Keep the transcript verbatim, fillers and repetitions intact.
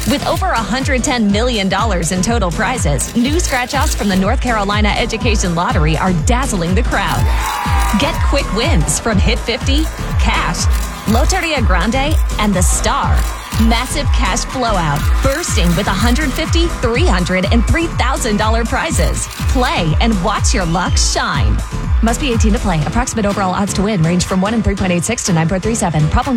With over one hundred ten million dollars in total prizes, new scratch-offs from the North Carolina Education Lottery are dazzling the crowd. Get quick wins from Hit fifty, Cash, Loteria Grande, and The Star. Massive cash blowout, bursting with one hundred fifty thousand dollars, three hundred thousand dollars, and three thousand dollars prizes. Play and watch your luck shine. Must be eighteen to play. Approximate overall odds to win range from one in three point eight six to nine point three seven. Problem